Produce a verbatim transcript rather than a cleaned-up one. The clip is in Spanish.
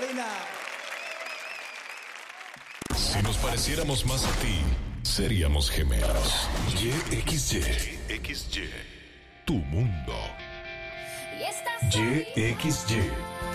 Marina. Si nos pareciéramos más a ti, seríamos gemelos. Y X Y. X Y. Tu mundo. Y X Y.